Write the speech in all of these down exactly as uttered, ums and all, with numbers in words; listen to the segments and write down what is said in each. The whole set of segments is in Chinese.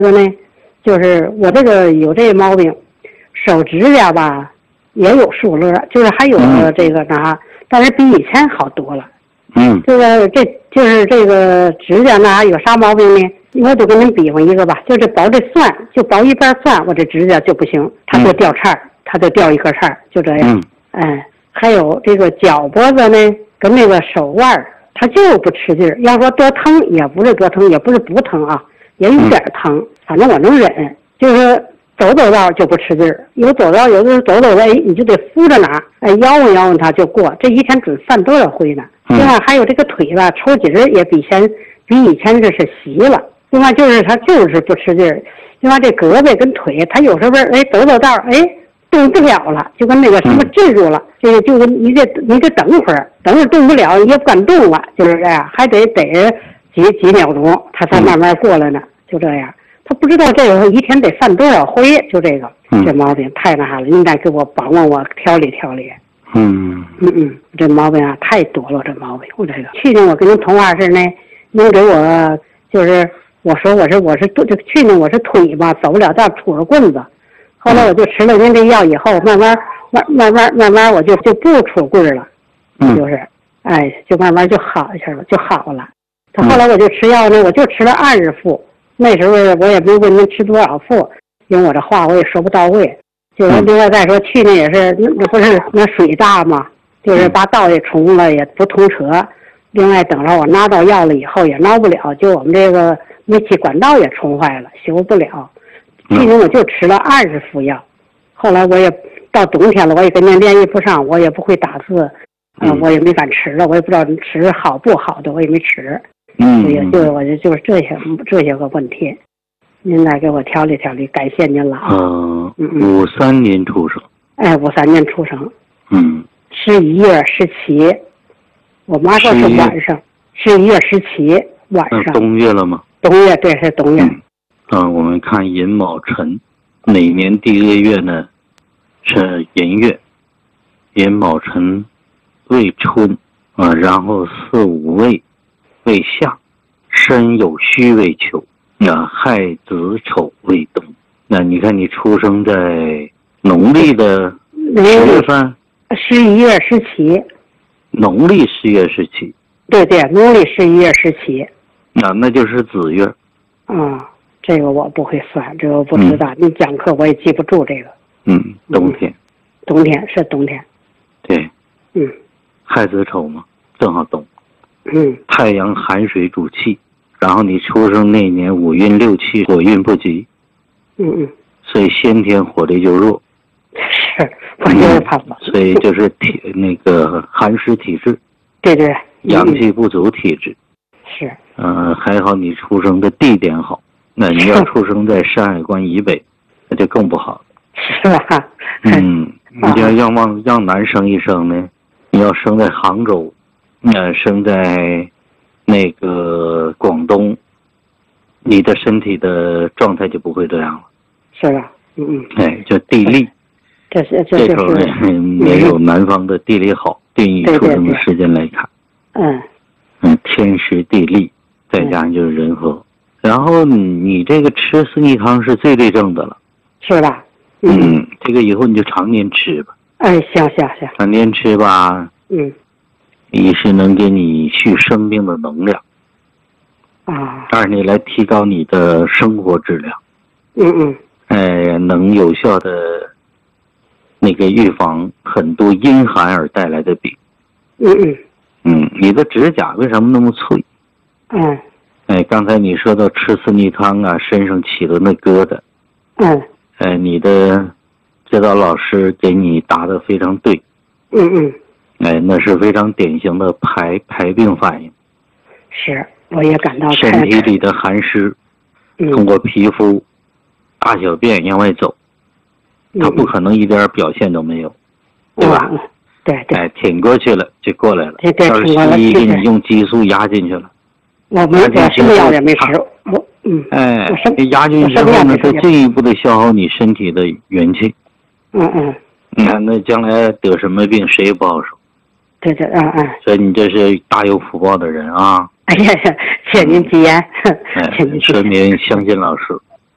说呢，就是我这个有这个毛病，手指甲吧也有疏勒，就是还有这个啥、嗯，但是比以前好多了。 嗯， 这个这就是这个指甲呢有啥毛病呢？我就给您比划一个吧，就这薄这蒜，就薄一半蒜，我这指甲就不行，它就掉叉、嗯、它就掉一颗叉，就这样。 嗯， 哎，还有这个脚脖子呢，跟那个手腕，它就不吃劲儿。要说多疼也不是多疼，也不是不疼啊，也有点疼，嗯、反正我能忍。就是走走道就不吃劲儿，有走道有的走走道，你就得扶着哪，哎，摇晃摇晃它就过。这一天准犯多少回呢？另外还有这个腿吧，抽筋儿也比前比以前这是细了。另外就是它就是不吃劲儿。另外这胳膊跟腿，它有时候哎走走道哎动不了了，就跟那个什么镇住了，这个就你得你得等会儿，等会儿动不了也不敢动了，就是这样，还得得几几秒钟它才慢慢过来呢，就这样。他不知道这个一天得犯多少回，就这个、嗯、这毛病太那啥了，应该给我帮帮我调理调理。 嗯嗯嗯，这毛病啊太多了，这毛病我这个。去年我跟您通话时呢，您给我就是我说我是我是这去年我是腿吧走不了道，杵着棍子，后来我就吃了您这药以后，慢慢慢慢慢慢慢我就就不杵棍了， 嗯， 就是哎就慢慢就好一下了，就好了。他后来我就吃药呢，我就吃了二十副。那时候我也没问您吃多少副，因为我这话我也说不到位。就是另外再说，去年也是那不是那水大嘛，就是把道也冲了，也不通车。另外等着我拿到药了以后也挠不了，就我们这个煤气管道也冲坏了，修不了。去年我就吃了二十副药，后来我也到冬天了，我也跟您联系不上，我也不会打字，呃、我也没敢吃了，我也不知道吃好不好的，我也没吃。 嗯， 也就是我就就是这些这些个问题，您来给我调理调理，感谢您了啊。 嗯嗯，五三年出生。 哎，五三年出生。 嗯。 十一月十七，我妈说是晚上。十一月十七晚上。 冬月了吗？ 冬月，对，是冬月。 嗯，嗯我们看寅卯辰，哪年第一个月呢？是寅月，寅卯辰，未春啊，然后巳午未。未夏，申酉戌未秋，那亥子丑未冬。那你看你出生在农历的十月份， 十一月十七， 农历十月十七。 对对，农历十一月十七。 那那就是子月。 啊，这个我不会算，这个我不知道。你、嗯、讲课我也记不住这个。 嗯，冬天。 嗯、冬天是冬天。 对。 嗯。 亥子丑嘛，正好冬。 嗯， 太阳寒水主气，然后你出生那年五运六气，火运不及， 嗯嗯， 所以先天火力就弱， 是，我就是怕冷、 嗯，所以就是体那个寒湿体质， 对对， 阳气不足体质， 是， 嗯、呃，还好你出生的地点好，那你要出生在山海关以北，那就更不好了， 是吧？ 嗯，你要要往让南生一生呢，你要生在杭州。呃，生在那个广东，你的身体的状态就不会这样了， 是吧？嗯嗯。 哎，就地利， 这是这这时候呢、嗯、没有南方的地理好，对你出生的时间来看， 嗯嗯，天时地利，再加上就是人和，嗯、然后你这个吃四逆汤是最对症的了， 是吧？ 嗯，嗯这个以后你就常年吃吧。 哎，行行行。 常年吃吧。 嗯。 一是能给你续生命的能量， 啊， 二你来提高你的生活质量， 嗯嗯， 哎，能有效的那个预防很多阴寒而带来的病， 嗯嗯， 嗯，你的指甲为什么那么脆？ 嗯， 哎，刚才你说到吃四逆汤啊，身上起了那疙瘩， 嗯， 哎，你的指导老师给你答得非常对， 嗯嗯。 哎，那是非常典型的排排病反应。 是，我也感到身体里的寒湿， 嗯、 通过皮肤、大小便往外走，它不可能一点表现都没有， 嗯、 对吧？ 嗯、对对。 哎，挺过去了就过来了。 对对， 要是西医给你用激素压进去了， 我没我什么药也没吃，我嗯。 哎，压进去之后呢，它进一步的消耗你身体的元气。 嗯嗯。 你看，那将来得什么病，谁也不好说。 对对，嗯嗯， 所以你这是大有福报的人啊！ 哎呀呀，谢您吉言， 哎，说您相信老师。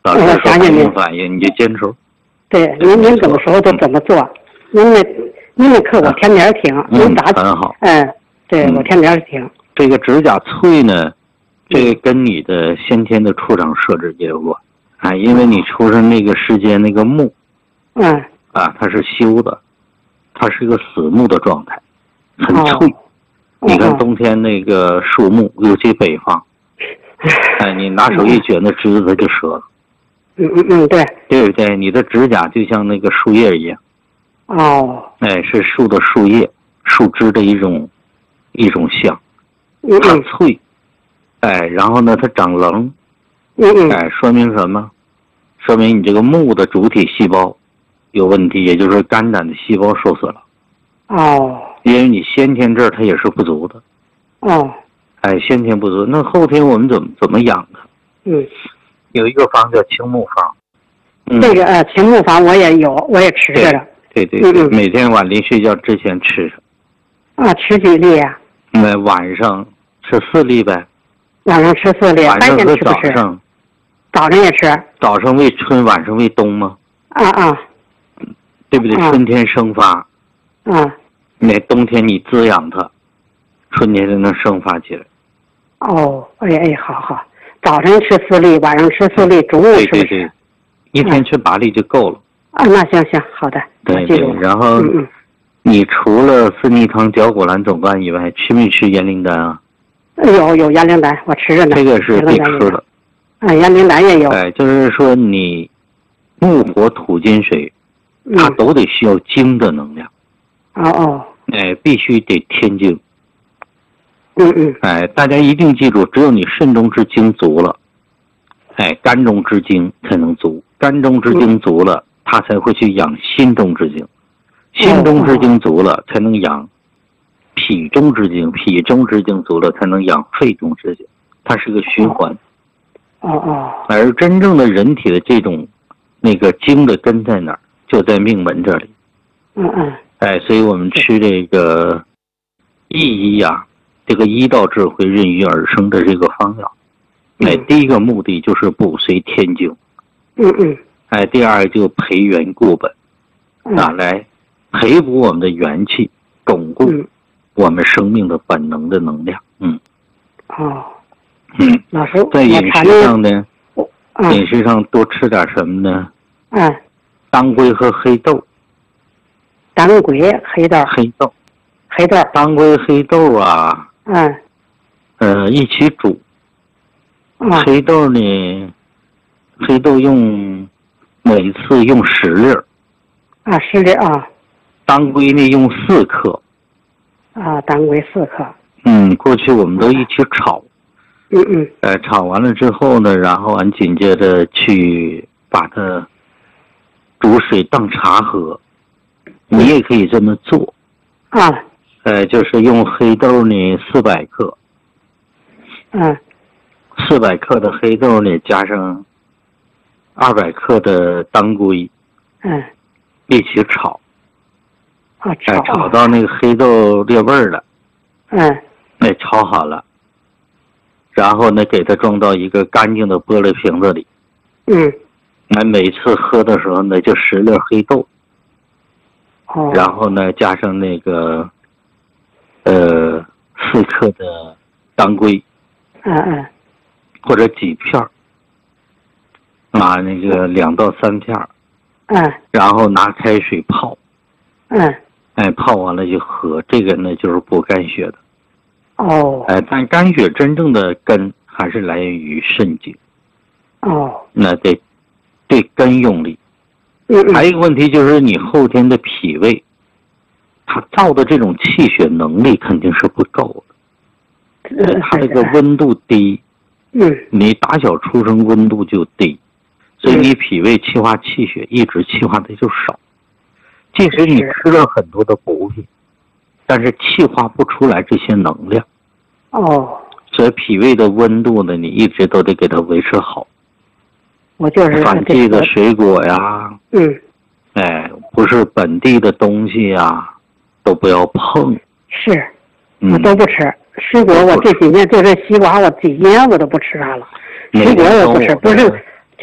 老师说反应反应，你就坚持。 对，您您怎么说就怎么做。您那您那课我天天听，您咋很好。 嗯，对我天天听。 这个指甲脆呢，这个跟你的先天的出生设置也有关。啊，因为你出生那个时间那个木， 嗯， 啊，它是修的，它是一个死木的状态，很脆。 哦、 你看冬天那个树木，尤其北方，哎，你拿手一卷，那枝子它就折了。 嗯嗯嗯，对。 对不对？你的指甲就像那个树叶一样。 哦。 哎，是树的树叶、树枝的一种一种像，它脆，哎，然后呢，它长棱。 嗯嗯， 哎，说明什么？说明你这个木的主体细胞有问题，也就是肝胆的细胞受损了。 哦。 因为你先天这儿它也是不足的。 哦。 哎，先天不足，那后天我们怎么怎么养它？ 嗯， 有一个方叫青木方。 嗯、这个呃青木方我也有，我也吃着了。 对对对，嗯嗯每天晚临睡觉之前吃着。 啊，吃几粒呀？ 那晚上吃四粒呗。 晚上吃四粒， 晚上和早上。 早上也吃。 早上为春，晚上为冬吗？ 啊啊。 对不对？ 啊、 春天生发。 啊。 那冬天你滋养它，春天就能生发起来。 哦，哎哎，好好，早晨吃四粒，晚上吃四粒，中午吃。 对对对，一天吃八粒就够了。 啊，那行行，好的。 对对，然后， 嗯嗯， 你除了四逆汤、绞股蓝总甘以外，吃没吃盐灵丹啊？ 有有盐灵丹，我吃着呢。 这个是必吃的。 啊，盐灵丹也有。 哎，就是说你木火土金水，它都得需要精的能量。 哦哦。 哎，必须得天精。 嗯嗯。 哎，大家一定记住，只有你肾中之精足了，哎，肝中之精才能足。肝中之精足了，它才会去养心中之精。心中之精足了，才能养脾中之精。脾中之精足了，才能养肺中之精。它是个循环。 哦哦。 而真正的人体的这种那个精的根在哪儿？就在命门这里。 嗯嗯。 哎，所以我们吃这个益医呀，这个医道智慧孕育而生的这个方药，哎，第一个目的就是补髓天精。 嗯嗯。 哎，第二就培元固本，啊，来培补我们的元气，巩固我们生命的本能的能量。嗯。 哦。 嗯， 老师， 在饮食上呢， 啊、 饮食上多吃点什么呢？ 嗯。 当归和黑豆。 当归、黑豆。 黑豆。 黑豆。 当归、黑豆啊。 嗯。 呃，一起煮。 嗯。 黑豆呢，黑豆用每次用十粒儿。 啊，十粒啊。 当归呢用四克。 啊，当归四克。 嗯，过去我们都一起炒。 嗯嗯。 呃，炒完了之后呢，然后俺紧接着去把它煮水当茶喝。你也可以这么做。 啊。 呃，就是用黑豆呢四百克。 嗯。 四百克的黑豆呢，加上二百克的当归。 嗯。 一起炒。 啊，炒。 哎，炒到那个黑豆裂味儿了。 嗯。 那炒好了。然后呢，给它装到一个干净的玻璃瓶子里。 嗯。 俺每次喝的时候呢，就十粒黑豆。 哦。 然后呢，加上那个，呃，四克的当归。 嗯嗯。 或者几片儿。啊，那个两到三片儿。 嗯。 然后拿开水泡。 嗯。 哎，泡完了就喝，这个呢就是补肝血的。 哦。 哎，但肝血真正的根还是来源于肾经。 哦。 那得对根用力。 嗯嗯。 还有一个问题就是你后天的脾胃，它造的这种气血能力肯定是不够的。 嗯。 它这个温度低。 嗯。 你打小出生温度就低，所以你脾胃气化气血一直气化的就少。即使你吃了很多的补品，但是气化不出来这些能量。 哦。 所以脾胃的温度呢，你一直都得给它维持好。 我就是反季的水果呀， 嗯， 哎，不是本地的东西呀，都不要碰。 是，我都不吃。水果我这几年就是西瓜，我几年我都不吃它了。水果我不吃，不是，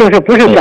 就是不是